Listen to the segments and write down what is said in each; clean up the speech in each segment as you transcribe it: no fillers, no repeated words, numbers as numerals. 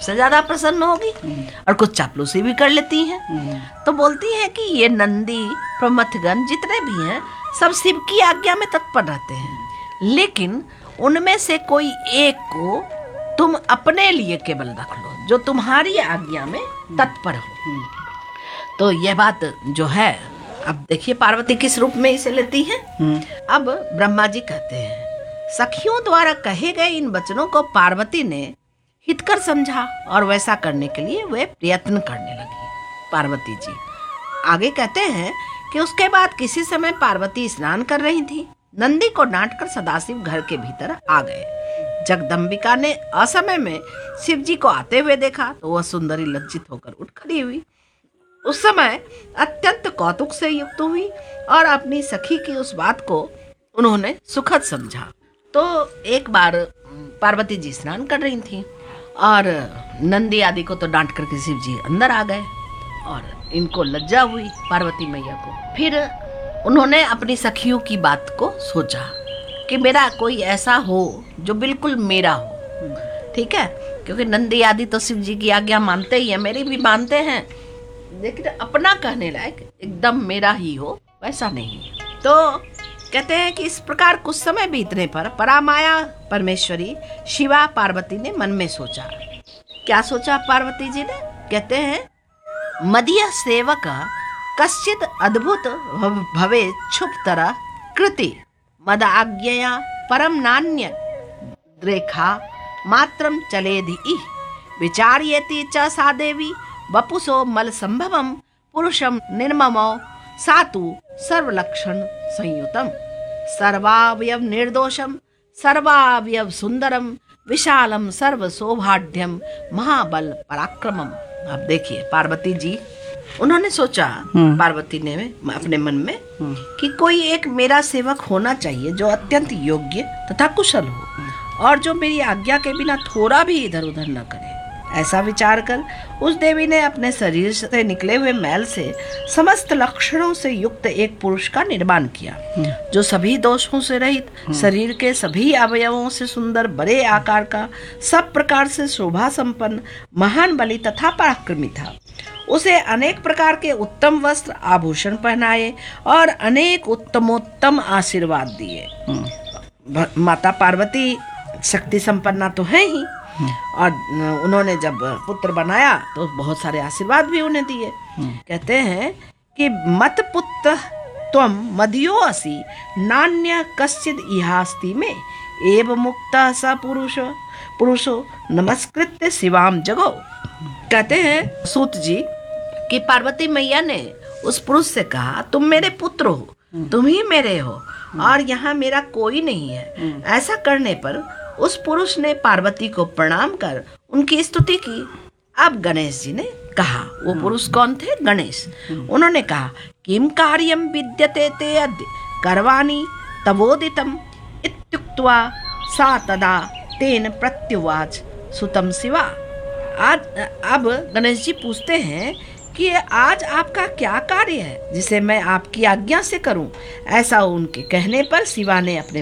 सबसे ज्यादा प्रसन्न होगी और कुछ चापलूसी भी कर लेती हैं। तो बोलती हैं कि ये नंदी प्रमथगण जितने भी हैं सब शिव की आज्ञा में तत्पर रहते हैं, लेकिन उनमें से कोई एक को तुम अपने लिए केवल रख लो जो तुम्हारी आज्ञा में तत्पर हो। तो यह बात जो है, अब देखिए पार्वती किस रूप में इसे लेती है। अब ब्रह्मा जी कहते हैं, सखियों द्वारा कहे गए इन वचनों को पार्वती ने हितकर समझा और वैसा करने के लिए वे प्रयत्न करने लगी। पार्वती जी आगे कहते हैं कि उसके बाद किसी समय पार्वती स्नान कर रही थी। नंदी को डांटकर सदाशिव घर के भीतर आ गए। जगदम्बिका ने असमय में शिव जी को आते हुए देखा तो वह सुंदरी लज्जित होकर उठ खड़ी हुई। उस समय अत्यंत कौतुक से युक्त हुई और अपनी सखी की उस बात को उन्होंने सुखद समझा। तो एक बार पार्वती जी स्नान कर रही थी और नंदी आदि को तो डांट करके शिव जी अंदर आ गए और इनको लज्जा हुई पार्वती मैया को। फिर उन्होंने अपनी सखियों की बात को सोचा कि मेरा कोई ऐसा हो जो बिल्कुल मेरा हो, ठीक है, क्योंकि नंदी आदि तो शिव जी की आज्ञा मानते ही है, मेरी भी मानते हैं, लेकिन अपना कहने लायक एकदम मेरा ही हो वैसा नहीं। तो कहते हैं कि इस प्रकार कुछ समय बीतने पर परामाया परमेश्वरी शिवा पार्वती ने मन में सोचा। क्या सोचा पार्वती जी ने? कहते हैं, मदीय सेवक कश्चित अद्भुत भवे क्षुप्तर कृति मद आज्ञया परम नान्य रेखा मात्रम चलेधि विचार्येति च सा देवी वपुसो मल संभवम पुरुषम निर्ममो सातु सर्वलक्षण संयुतम सर्वावयव निर्दोषम सर्वावयव सुंदरम विशालम सर्व सौभाढ्यम महाबल पराक्रमम। अब देखिए पार्वती जी, उन्होंने सोचा, पार्वती ने अपने मन में कि कोई एक मेरा सेवक होना चाहिए जो अत्यंत योग्य तथा कुशल हो और जो मेरी आज्ञा के बिना थोड़ा भी इधर उधर न करे। ऐसा विचार कर उस देवी ने अपने शरीर से निकले हुए मैल से समस्त लक्षणों से युक्त एक पुरुष का निर्माण किया जो सभी दोषों से रहित, शरीर के सभी अवयवों से सुंदर, बड़े आकार का, सब प्रकार से शोभा संपन्न, महान बली तथा पराक्रमी था। उसे अनेक प्रकार के उत्तम वस्त्र आभूषण पहनाए और अनेक उत्तमोत्तम आशीर्वाद दिए। माता पार्वती शक्ति संपन्ना तो है ही, और उन्होंने जब पुत्र बनाया तो बहुत सारे आशीर्वाद भी उन्हें दिए। कहते हैं कि मत पुत्र त्वम मदियो असि नान्य कश्चिद इहास्ति में एव मुक्ता स पुरुषो नमस्कृत्य शिवाम जगो। कहते हैं सूत जी कि पार्वती मैया ने उस पुरुष से कहा, तुम मेरे पुत्र हो, तुम ही मेरे हो और यहाँ मेरा कोई नहीं है। ऐसा करने पर उस पुरुष ने पार्वती को प्रणाम कर उनकी स्तुति की। अब गणेश जी ने कहा, वो पुरुष कौन थे? गणेश। उन्होंने कहा, किम कार्यम विद्यते ते अद्य करवाणी तवोदितम इत्युक्त्वा सा तदा तेन प्रत्युवाच सुतम शिवा। आज अब गणेश जी पूछते हैं कि आज आपका क्या कार्य है जिसे मैं आपकी आज्ञा से करूं। ऐसा उनके कहने पर शिवा ने अपने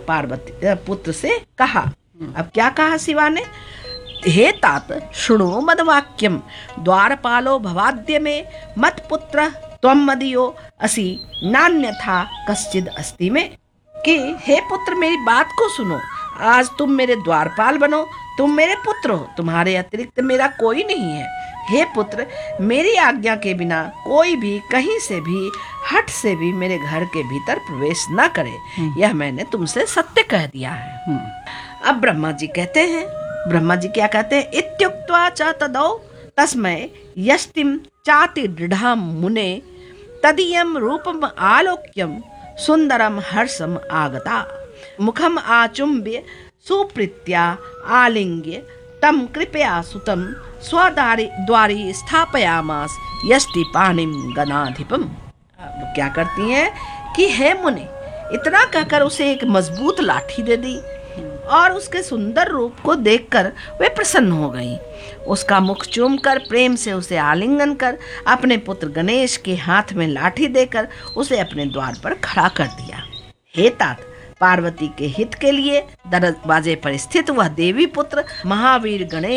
पुत्र से कहा। अब क्या कहा शिवा ने? हे तात शृणु मद्वाक्यम द्वारपालो भवाद्य में मत पुत्र त्वम मदीयो असि नान्यथा कश्चिद अस्ति में। कि हे पुत्र मेरी बात को सुनो, आज तुम मेरे द्वारपाल बनो, तुम मेरे पुत्र हो, तुम्हारे अतिरिक्त मेरा कोई नहीं है। हे पुत्र, मेरी आज्ञा के बिना कोई भी कहीं से भी हट से भी मेरे घर के भीतर प्रवेश न करे, यह मैंने तुमसे सत्य कह दिया है। अब ब्रह्मा जी कहते हैं, ब्रह्मा जी क्या कहते हैं? इत्युक्त्वा च तदौ तस्मै यष्टिम चाति दृढ़ मुने तदीयम रूपम आलोक्यम सुंदरम हर्षम आगता मुखम आचुम्ब्य सुप्रीत्या आलिंग्य तम कृपया सुतम स्वद्वारी स्थापयामास यष्टि पाणिम गणाधिपम। क्या करती हैं कि हे मुनि, इतना कहकर उसे एक मजबूत लाठी दे दी और उसके सुंदर रूप को देखकर वे प्रसन्न हो गईं। उसका मुख चूमकर प्रेम से उसे आलिंगन कर अपने पुत्र गणेश के हाथ में लाठी देकर उसे अपने द्वार पर खड़ा कर दिया। हे तात, पार्वती के हित के लिए दरवाजे पर स्थित वह देवी पुत्र महावीर गणेश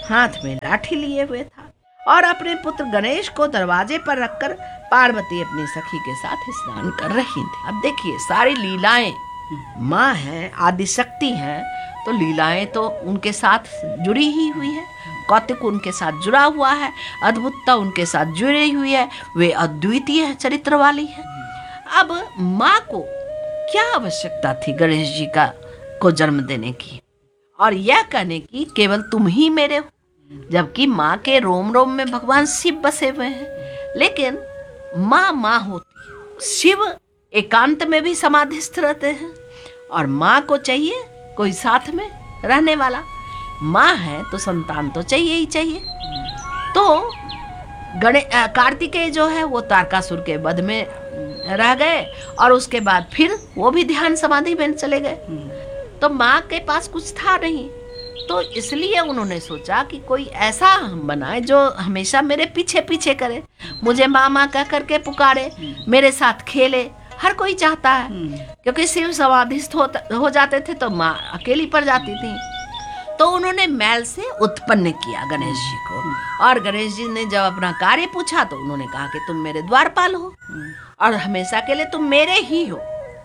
हाथ में लाठी लिए हुए था और अपने पुत्र गणेश को दरवाजे पर रखकर पार्वती अपनी सखी के साथ स्नान कर रही थी। अब देखिए, सारी लीलाएं, माँ है, आदि शक्ति है, तो लीलाएं तो उनके साथ जुड़ी ही हुई है, कौतुक उनके साथ जुड़ा हुआ है, अद्भुतता उनके साथ जुड़ी हुई है, वे अद्वितीय चरित्र वाली है। अब माँ को क्या आवश्यकता थी गणेश जी को जन्म देने की और यह कहने की केवल तुम ही मेरे हो, जबकि माँ के रोम रोम में भगवान शिव बसे हुए हैं। लेकिन माँ होती है, शिव एकांत में भी समाधिस्थ रहते हैं और माँ को चाहिए कोई साथ में रहने वाला। माँ है तो संतान तो चाहिए ही चाहिए। तो कार्तिकेय जो है वो तारकासुर के वध में रह गए और उसके बाद फिर वो भी ध्यान समाधि में चले गए। तो माँ के पास कुछ था नहीं, तो इसलिए उन्होंने सोचा कि कोई ऐसा हम बनाए जो हमेशा मेरे पीछे पीछे करे, मुझे माँ माँ कह करके पुकारे, मेरे साथ खेले। हर कोई चाहता है, क्योंकि शिव समाधिस्थ हो जाते थे तो माँ अकेली पड़ जाती थी। तो उन्होंने मैल से उत्पन्न किया गणेश जी को, और गणेश जी ने जब अपना कार्य पूछा तो उन्होंने कहा कि तुम मेरे द्वारपाल हो और हमेशा के लिए तुम मेरे ही हो,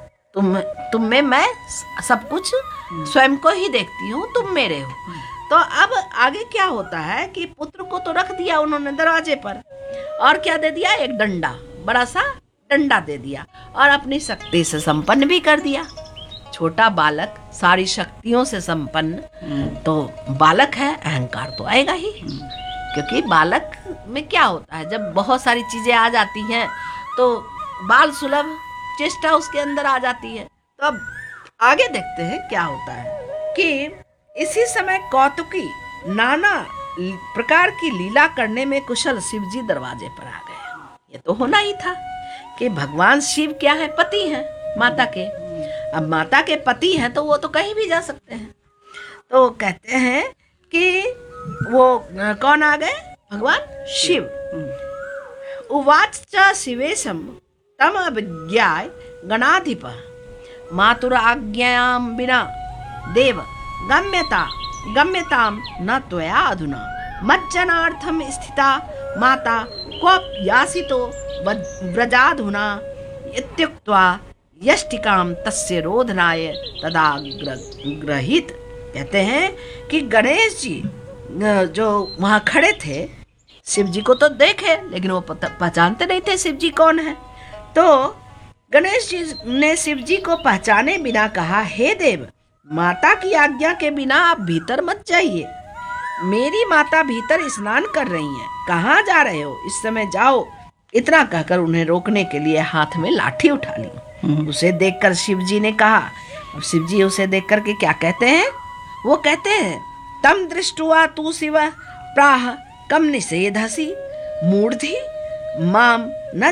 तुम में मैं सब कुछ स्वयं को ही देखती हूँ, तुम मेरे हो। तो अब आगे क्या होता है कि पुत्र को तो रख दिया उन्होंने दरवाजे पर, और क्या दे दिया, एक डंडा, बड़ा सा डंडा दे दिया और अपनी शक्ति से संपन्न भी कर दिया। छोटा बालक सारी शक्तियों से संपन्न, तो बालक है, अहंकार तो आएगा ही, क्योंकि बालक में क्या होता है, जब बहुत सारी चीजें आ जाती हैं तो बाल सुलभ चेष्टा उसके अंदर आ जाती है। तो अब आगे देखते हैं क्या होता है कि इसी समय कौतुकी नाना प्रकार की लीला करने में कुशल शिव जी दरवाजे पर आ गए। ये तो होना ही था कि भगवान शिव क्या है, पति हैं माता के। अब माता के पति हैं तो वो तो कहीं भी जा सकते हैं। तो कहते हैं कि वो कौन आ गए, भगवान शिव। उवाच च शिवेशम तम अभिज्ञाय गणाधिप मातुर आज्ञायां बिना देव गम्यताम न त्वया अधुना मज्जनार्थम स्थिता माता क्व यासितो व्रजाधुना इत्युक्त्वा यष्टिकाम तस्य रोधनाय तदा ग्रहित। कहते हैं कि गणेश जी जो वहाँ खड़े थे, शिव जी को तो देखे लेकिन वो पहचानते नहीं थे शिव जी कौन है। तो गणेश जी ने शिव जी को पहचाने बिना कहा, हे देव, माता की आज्ञा के बिना आप भीतर मत जाइए, मेरी माता भीतर स्नान कर रही हैं, कहाँ जा रहे हो, इस समय जाओ। इतना कहकर उन्हें रोकने के लिए हाथ में लाठी उठा ली। उसे देखकर शिव जी ने कहा, अब शिव जी उसे देख करके क्या कहते हैं, वो कहते हैं, तम दृष्टवा तू शिव प्राह कम निषेधसी मूर्धि माम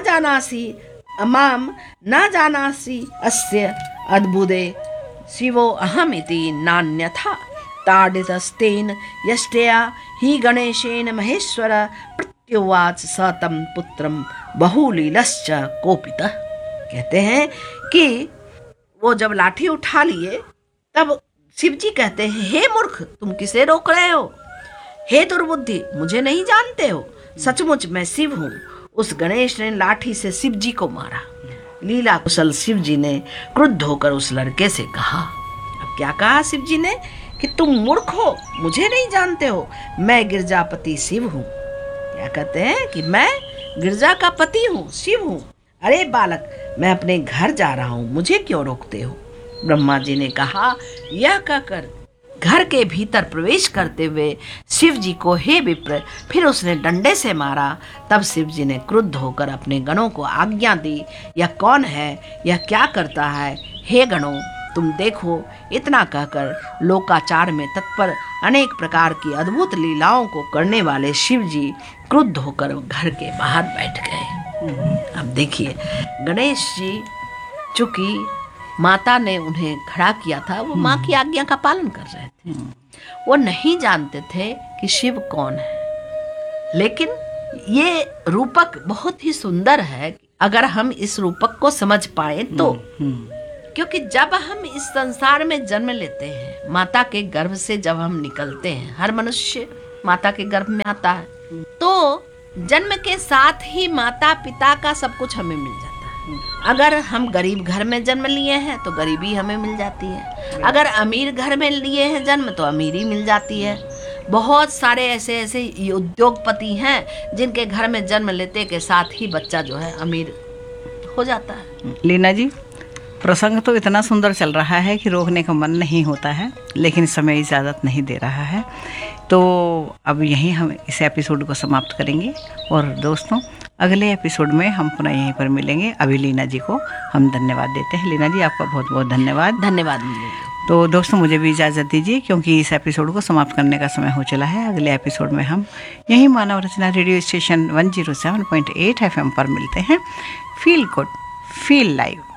न जानासी अस्य अद्भुते शिवो अहमिति नान्यथा ताडितस्तेन यष्टया ही गणेशेन महेश्वर प्रत्युवाच स तम पुत्रम बहुलीलश्च कोपितः। कहते हैं कि वो जब लाठी उठा लिए तब शिव जी कहते हैं, हे मूर्ख, तुम किसे रोक रहे हो, हे दुर्बुद्धि, मुझे नहीं जानते हो, सचमुच मैं शिव हूँ। उस गणेश ने लाठी से शिव जी को मारा। लीला कुशल शिव जी ने क्रुद्ध होकर उस लड़के से कहा, अब क्या कहा शिव जी ने कि तुम मूर्ख हो, मुझे नहीं जानते हो, मैं गिरजापति शिव हूँ। क्या कहते हैं कि मैं गिरजा का पति हूँ, शिव हूँ। अरे बालक, मैं अपने घर जा रहा हूँ, मुझे क्यों रोकते हो। ब्रह्मा जी ने कहा। यह कहकर घर के भीतर प्रवेश करते हुए शिव जी को हे विप्र, फिर उसने डंडे से मारा। तब शिव जी ने क्रुद्ध होकर अपने गणों को आज्ञा दी, यह कौन है, यह क्या करता है, हे गणों तुम देखो। इतना कहकर लोकाचार में तत्पर अनेक प्रकार की अद्भुत लीलाओं को करने वाले शिव जी क्रुद्ध होकर घर के बाहर बैठ गए। अब देखिए, गणेश जी चूंकि माता ने उन्हें खड़ा किया था, वो माँ की आज्ञा का पालन कर रहे थे। वो नहीं जानते थे कि शिव कौन है। लेकिन ये रूपक बहुत ही सुंदर है अगर हम इस रूपक को समझ पाए तो। क्योंकि जब हम इस संसार में जन्म लेते हैं, माता के गर्भ से जब हम निकलते हैं, हर मनुष्य माता के गर्भ में आता है। तो जन्म के साथ ही माता पिता का सब कुछ हमें मिल जाता है। अगर हम गरीब घर में जन्म लिए हैं तो गरीबी हमें मिल जाती है, अगर अमीर घर में लिए हैं जन्म तो अमीरी मिल जाती है। बहुत सारे ऐसे ऐसे उद्योगपति हैं जिनके घर में जन्म लेते के साथ ही बच्चा जो है अमीर हो जाता है। लीना जी, प्रसंग तो इतना सुंदर चल रहा है कि रोकने का मन नहीं होता है, लेकिन समय इजाज़त नहीं दे रहा है। तो अब यहीं हम इस एपिसोड को समाप्त करेंगे और दोस्तों अगले एपिसोड में हम पुनः यहीं पर मिलेंगे। अभी लीना जी को हम धन्यवाद देते हैं। लीना जी, आपका बहुत बहुत धन्यवाद। धन्यवाद। तो दोस्तों मुझे भी इजाज़त दीजिए, क्योंकि इस एपिसोड को समाप्त करने का समय हो चला है। अगले एपिसोड में हम यही मानव रचना रेडियो स्टेशन 107.8 FM पर मिलते हैं। Feel good, feel live.